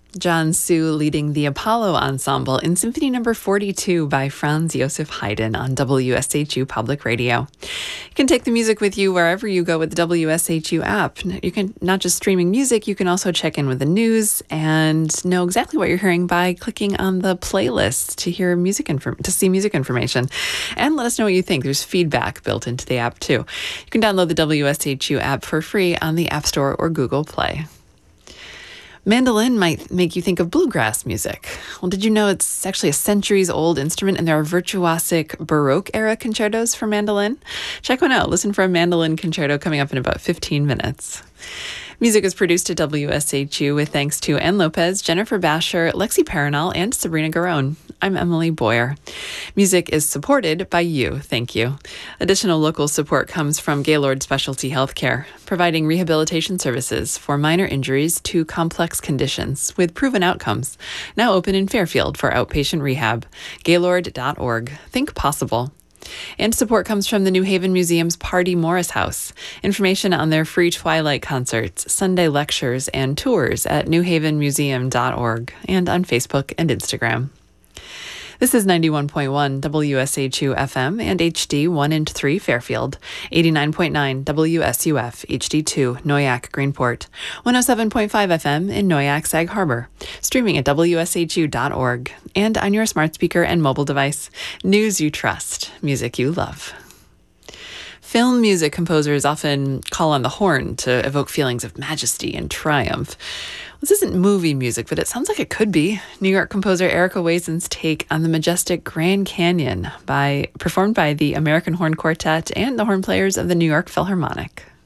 John Su leading the Apollo Ensemble in Symphony No. 42 by Franz Josef Haydn on WSHU Public Radio. You can take the music with you wherever you go with the WSHU app. You can not just streaming music, you can also check in with the news and know exactly what you're hearing by clicking on the playlist to hear to see music information. And let us know what you think. There's feedback built into the app too. You can download the WSHU app for free on the App Store or Google Play. Mandolin might make you think of bluegrass music. Well, did you know it's actually a centuries-old instrument and there are virtuosic Baroque-era concertos for mandolin? Check one out. Listen for a mandolin concerto coming up in about 15 minutes. Music is produced at WSHU with thanks to Ann Lopez, Jennifer Basher, Lexi Paranal, and Sabrina Garone. I'm Emily Boyer. Music is supported by you. Thank you. Additional local support comes from Gaylord Specialty Healthcare, providing rehabilitation services for minor injuries to complex conditions with proven outcomes. Now open in Fairfield for outpatient rehab. Gaylord.org. Think possible. And support comes from the New Haven Museum's Pardee Morris House. Information on their free Twilight concerts, Sunday lectures, and tours at newhavenmuseum.org and on Facebook and Instagram. This is 91.1 WSHU FM and HD 1 and 3 Fairfield, 89.9 WSUF HD2 Noyac Greenport, 107.5 FM in Noyac Sag Harbor, streaming at WSHU.org, and on your smart speaker and mobile device. News you trust, music you love. Film music composers often call on the horn to evoke feelings of majesty and triumph. This isn't movie music, but it sounds like it could be. New York composer Erica Wazen's take on the majestic Grand Canyon performed by the American Horn Quartet and the horn players of the New York Philharmonic.